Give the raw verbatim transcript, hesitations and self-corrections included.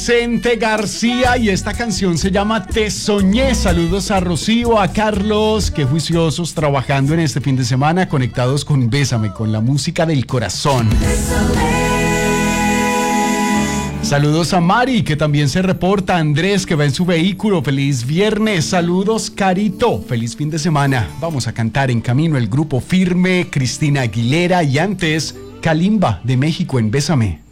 Vicente García y esta canción se llama Te Soñé. Saludos a Rocío, a Carlos, qué juiciosos trabajando en este fin de semana, conectados con Bésame, con la música del corazón. Saludos a Mari, que también se reporta, Andrés, que va en su vehículo. Feliz viernes. Saludos, Carito. Feliz fin de semana. Vamos a cantar en camino el grupo Firme, Cristina Aguilera y antes Kalimba de México en Bésame.